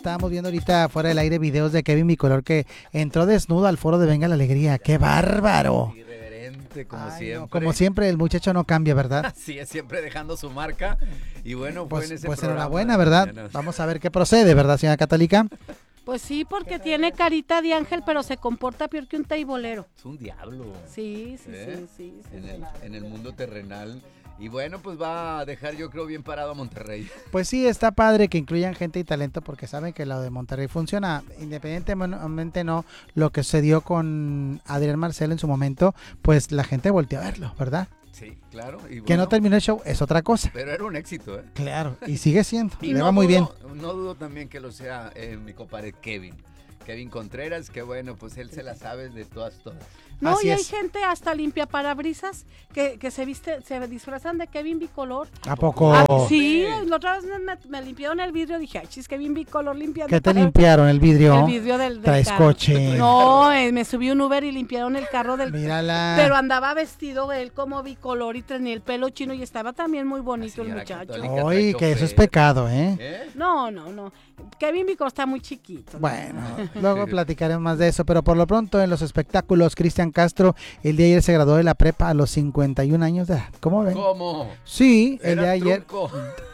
estábamos viendo ahorita fuera del aire videos de Kevin Bicolor que entró desnudo al foro de Venga la Alegría. ¡Qué bárbaro! Irreverente, como siempre. No, como siempre, el muchacho no cambia, ¿verdad? Sí, es siempre dejando su marca. Y bueno, pues, fue en ese pues programa enhorabuena, de ¿verdad? mañana. Vamos a ver qué procede, ¿verdad, señora Católica? Pues sí, porque tiene carita de ángel, pero se comporta peor que un teibolero. Es un diablo. Sí. En el mundo terrenal. Y bueno, pues va a dejar, yo creo, bien parado a Monterrey. Pues sí, está padre que incluyan gente y talento porque saben que lo de Monterrey funciona. Independientemente no lo que sucedió con Adrián Marcelo en su momento, pues la gente volteó a verlo, ¿verdad? Sí, claro. Y bueno, Que no terminó el show es otra cosa. pero era un éxito, ¿eh? Claro, y sigue siendo, Y le no va muy bien. No dudo también que lo sea mi compadre Kevin Contreras, que bueno, pues él se la sabe de todas. No, Así y hay es. gente hasta limpia parabrisas que se disfrazan de Kevin Bicolor. ¿A poco? Sí, la otra vez me limpiaron el vidrio y dije, ay, chis, Kevin Bicolor limpiando. ¿Qué te limpiaron el vidrio? El vidrio del Traes carro. coche. No, me subí un Uber y limpiaron el carro del... Mírala. Pero andaba vestido él como bicolor y tenía el pelo chino y estaba también muy bonito el señora muchacho. católica. Oye, que eso es pecado, ¿eh? ¿Eh? No. Kevin Bicolor está muy chiquito. Bueno, luego platicaremos más de eso, pero por lo pronto en los espectáculos, Cristian Castro el día de ayer se graduó de la prepa a los 51 años de edad. ¿Cómo ven? ¿Cómo? Sí, el Era de ayer trunco.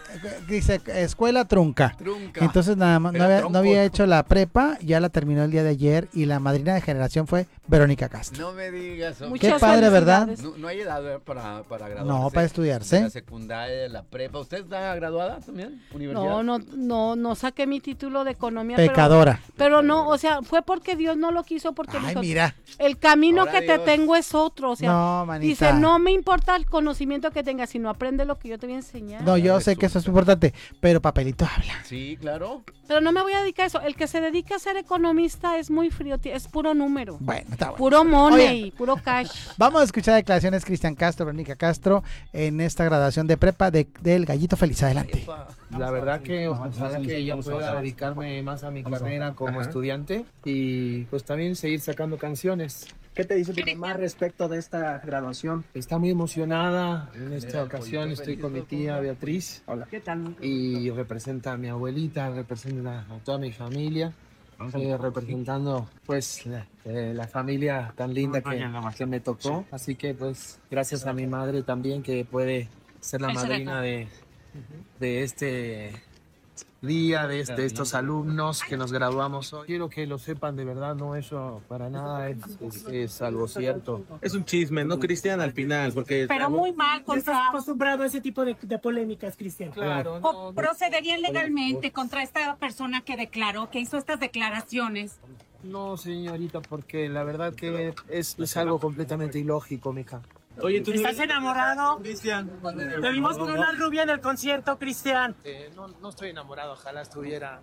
dice escuela trunca. Trunca. Entonces nada más Era no había tronco. hecho la prepa, ya la terminó el día de ayer y la madrina de generación fue Verónica Castro. No me digas. hombre. Muchas Qué padre, ¿verdad? felicidades. No hay edad para graduarse. No, para estudiarse. De la secundaria, de la prepa. ¿Usted está graduada también? ¿Universidad? No saqué mi título de economía. Pecadora. Pero no, o sea, fue porque Dios no lo quiso, porque Ay, dijo, mira. el camino Ahora que te Dios. tengo es otro, o sea, No, manita. dice, no me importa el conocimiento que tengas, sino aprende lo que yo te voy a enseñar. No, yo Resulta. sé que eso es importante, pero papelito habla. Sí, claro. Pero no me voy a dedicar a eso. El que se dedica a ser economista es muy frío, es puro número, Bueno, está bueno. puro money, Oigan. puro cash. Vamos a escuchar declaraciones Cristian Castro, Verónica Castro en esta graduación de prepa del Gallito Feliz. Adelante. La verdad que ojalá que ya pueda dedicarme más a mi carrera como estudiante y pues también seguir sacando canciones. ¿Qué te dice tu mamá respecto de esta graduación? Está muy emocionada. En esta ocasión estoy con mi tía Beatriz. Hola. ¿Qué tal? Y representa a mi abuelita, representa a toda mi familia. Representando pues la familia tan linda que me tocó. Así que pues gracias a mi madre también que puede ser la madrina de este día, de estos alumnos que nos graduamos hoy. Quiero que lo sepan de verdad, no eso para nada es algo cierto. Es un chisme, ¿no, Cristian? Al final, porque... Pero muy mal ¿Estás contra... acostumbrado a ese tipo de polémicas, Cristian? Claro, o procederían legalmente contra esta persona que declaró, que hizo estas declaraciones. no, señorita, porque la verdad que es algo completamente ilógico, mija. Oye, ¿tú ¿Estás enamorado? Cristian? Te vimos con una rubia en el concierto, Cristian. No estoy enamorado, ojalá estuviera.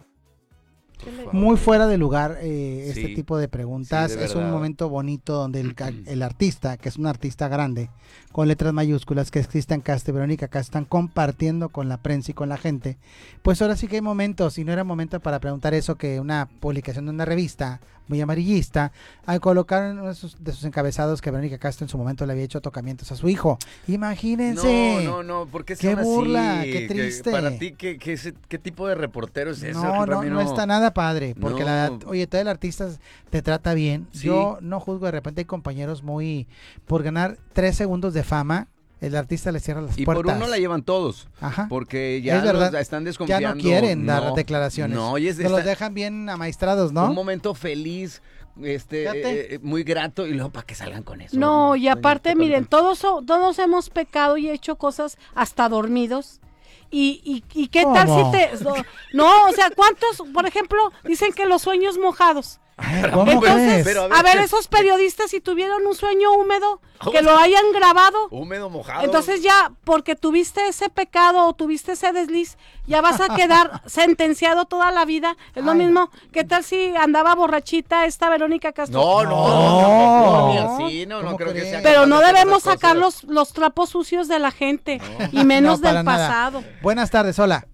Muy fuera de lugar este Sí. tipo de preguntas. Sí, de es un verdad. momento bonito donde el artista, que es un artista grande, con letras mayúsculas, que es Cristian Castro y Verónica Castro, están compartiendo con la prensa y con la gente. Pues ahora sí que hay momentos, y no era momento para preguntar eso que una publicación de una revista muy amarillista, al colocar en uno de sus encabezados que Verónica Castro en su momento le había hecho tocamientos a su hijo. Imagínense. No, ¿por qué Qué son así? burla, qué triste. Para ti, ¿qué tipo de reportero es eso? No, Que para mí no está nada padre, porque No. oye, todo el artista te trata bien. Sí. Yo no juzgo, de repente hay compañeros por ganar 3 segundos de fama, el artista le cierra las Y puertas. por uno la llevan todos, Ajá. porque ya Es verdad. están Ya desconfiando. no quieren dar No, declaraciones. No, y Se los dejan bien amaestrados, ¿no? un momento feliz, Fíjate. muy grato, y luego para que salgan con eso. No, y Doña aparte, Católica. miren, todos hemos pecado y hecho cosas hasta dormidos. ¿Y qué tal ¿Cómo? si no, o sea, ¿cuántos, por ejemplo, dicen que los sueños mojados? Ay, ¿cómo Entonces, crees? pero a ver, esos periodistas, si tuvieron un sueño húmedo, que lo hayan grabado, Húmedo, mojado. entonces ya, porque tuviste ese pecado o tuviste ese desliz, ya vas a quedar sentenciado toda la vida. Es lo Ay, mismo. ¿Qué tal si andaba borrachita esta Verónica Castro? No, ni así, no ¿Cómo creo que crees? sea Pero capaz no de hacer debemos esas sacar cosas. los trapos sucios de la gente, y menos No, para del nada. pasado. Buenas tardes, hola.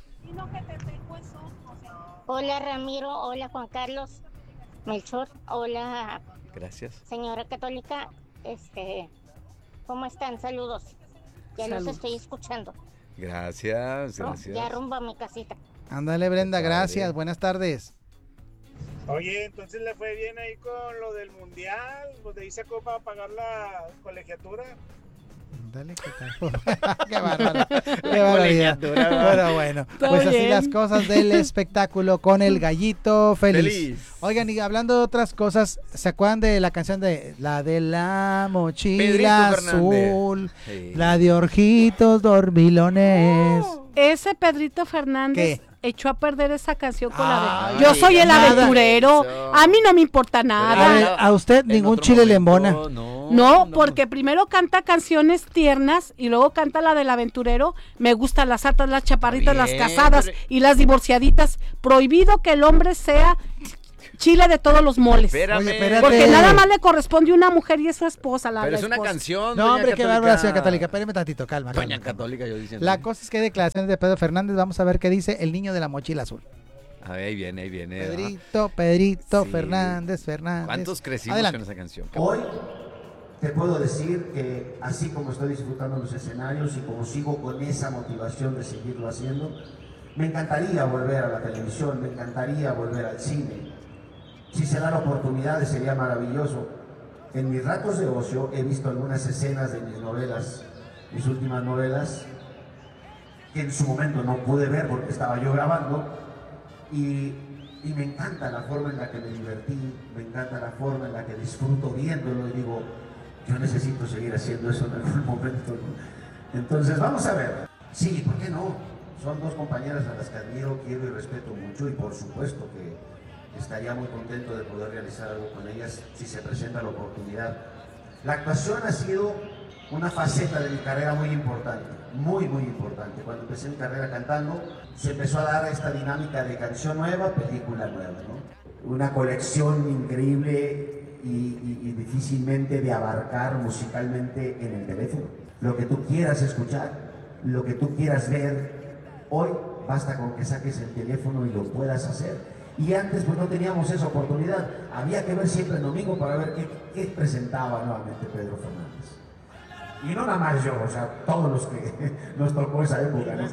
Hola Ramiro, hola Juan Carlos, Melchor, hola Gracias. señora católica, ¿cómo están? Saludos. Ya los Saludos. estoy escuchando. Gracias, Ya gracias. rumbo a mi casita. Ándale, Brenda, Qué padre. gracias. Buenas tardes. Oye, entonces le fue bien ahí con lo del mundial, pues de ahí sacó para pagar la colegiatura. Dale, ¿qué tal? Qué bárbaro. Qué barbaridad. Pero bueno, Está pues así bien. las cosas del espectáculo con el gallito feliz. Feliz. Oigan, y hablando de otras cosas, ¿se acuerdan de la canción de la mochila Pedrito azul? Sí. La de ojitos dormilones. Ese Pedrito Fernández ¿Qué? echó a perder esa canción con la Ay, de Yo soy el nada. aventurero. Eso. A mí no me importa A nada. ver, a usted En ningún otro chile le embona. momento, No, porque primero canta canciones tiernas y luego canta la del aventurero. Me gustan las altas, las chaparritas, Está las bien, casadas pero- y las divorciaditas. Prohibido que el hombre sea chile de todos los moles. Espérame. Oye, espérate. Porque nada más le corresponde a una mujer y es su esposa. Pero la es una esposa. canción. No, doña hombre, qué Católica. bárbara, señora Católica. Espéreme tantito, calma. Doña calma. Católica, yo diciendo. La cosa es que hay declaraciones de Pedro Fernández. Vamos a ver qué dice el niño de la mochila azul. A ver, ahí viene, ahí viene. Pedrito, Sí. Fernández. ¿Cuántos crecimos Adelante. con esa canción? Hoy te puedo decir que así como estoy disfrutando los escenarios y como sigo con esa motivación de seguirlo haciendo, me encantaría volver a la televisión, me encantaría volver al cine. Si se da la oportunidad sería maravilloso. En mis ratos de ocio he visto algunas escenas de mis novelas, mis últimas novelas, que en su momento no pude ver porque estaba yo grabando, y me encanta la forma en la que me divertí, me encanta la forma en la que disfruto viéndolo y digo, yo necesito seguir haciendo eso en algún momento, ¿no? Entonces vamos a ver. Sí, ¿por qué no? Son dos compañeras a las que admiro, quiero y respeto mucho, y por supuesto que estaría muy contento de poder realizar algo con ellas si se presenta la oportunidad. La actuación ha sido una faceta de mi carrera muy importante, muy importante. Cuando empecé mi carrera cantando, se empezó a dar esta dinámica de canción nueva, película nueva, ¿no? Una colección increíble y difícilmente de abarcar musicalmente en el teléfono. Lo que tú quieras escuchar, lo que tú quieras ver, hoy basta con que saques el teléfono y lo puedas hacer. Y antes pues no teníamos esa oportunidad. Había que ver siempre el domingo para ver qué presentaba nuevamente Pedro Fernández. Y no nada más yo, o sea, todos los que nos tocó esa época, ¿no?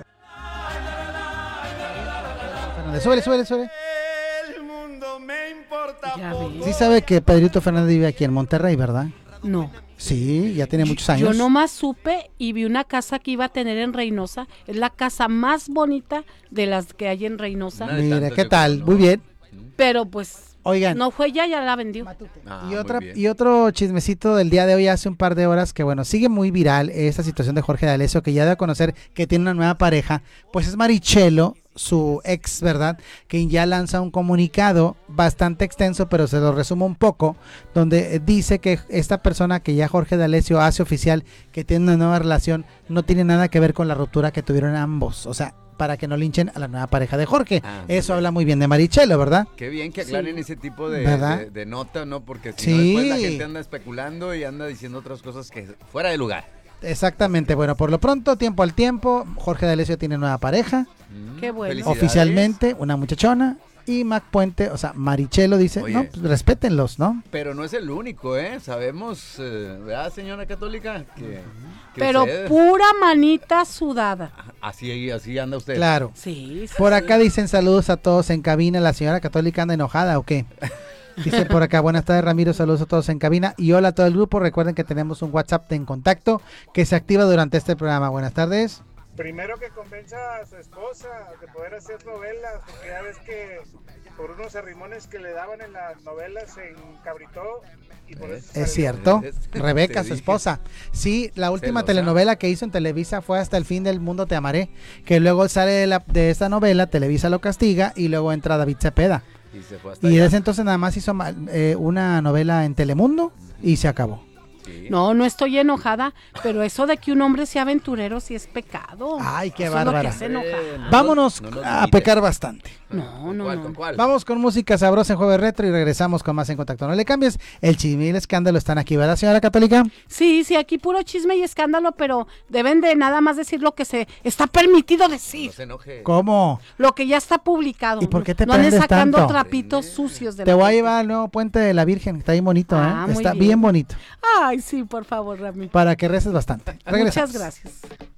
Fernández, súbele. El mundo me importa Ya poco. ves. Sí sabe que Pedrito Fernández vive aquí en Monterrey, ¿verdad? No. Sí, ya tiene muchos Yo años. nomás supe y vi una casa que iba a tener en Reynosa. Es la casa más bonita de las que hay en Reynosa. Una de Mira, tantas, ¿qué yo tal? creo, ¿no? Muy bien. Pero pues Oigan. no fue ella, ya la vendió. Ah, Y, muy bien. y otro chismecito del día de hoy, hace un par de horas, que bueno, sigue muy viral esta situación de Jorge D'Alessio, que ya da a conocer que tiene una nueva pareja, pues es Marichelo, su ex, ¿verdad? Que ya lanza un comunicado bastante extenso, pero se lo resumo un poco, donde dice que esta persona que ya Jorge D'Alessio hace oficial que tiene una nueva relación, no tiene nada que ver con la ruptura que tuvieron ambos, o sea, para que no linchen a la nueva pareja de Jorge. Ah, Eso muy habla muy bien de Marichelo, ¿verdad? Qué bien que aclaren ese tipo ¿Verdad? de nota, ¿no? Porque si Sí. no, después la gente anda especulando y anda diciendo otras cosas que fuera de lugar. Exactamente, bueno, por lo pronto, tiempo al tiempo, Jorge D'Alessio tiene nueva pareja, Qué bueno. Felicidades. oficialmente, una muchachona, y Mac Puente, o sea, Marichelo dice, Oye. no, pues respétenlos, ¿no? Pero no es el único, ¿eh? Sabemos, ¿verdad, señora Católica? Que Pero usted- pura manita sudada. así anda usted. Claro. Sí. Por acá dicen saludos a todos en cabina, la señora Católica anda enojada, ¿o qué? Dice por acá, buenas tardes Ramiro, saludos a todos en cabina y hola a todo el grupo, recuerden que tenemos un WhatsApp en contacto que se activa durante este programa, buenas tardes. Primero que convenza a su esposa de poder hacer novelas, porque ya ves que por unos arrimones que le daban en las novelas se encabritó y por eso Es salió. cierto, Te Rebeca, su dije. esposa. Sí, la última Celosa. telenovela que hizo en Televisa fue Hasta el fin del mundo te amaré, que luego sale de esta novela, Televisa lo castiga y luego entra David Cepeda. Y se fue hasta Y allá. desde entonces nada más hizo una novela en Telemundo y se acabó. Sí. No, no estoy enojada, pero eso de que un hombre sea aventurero sí es pecado. Ay, qué Eso es lo que bárbara. hace enojar. Vámonos no nos a limites. pecar bastante. No, ¿Con no, cuál, no. con cuál? Vamos con música sabrosa en Jueves Retro y regresamos con más En Contacto. No le cambies, el chisme y el escándalo están aquí, ¿verdad, señora Católica? Sí, aquí puro chisme y escándalo, pero deben de nada más decir lo que se está permitido decir. No se enoje. ¿Cómo? Lo que ya está publicado. ¿Y por qué te no anden prendes sacando tanto? trapitos sucios de Te la voy a gente. llevar al nuevo puente de la Virgen, está bien bonito, Ah, muy está bien. bien bonito, Ay, sí, por favor, Rami. para que reces bastante. Muchas Regresamos. gracias.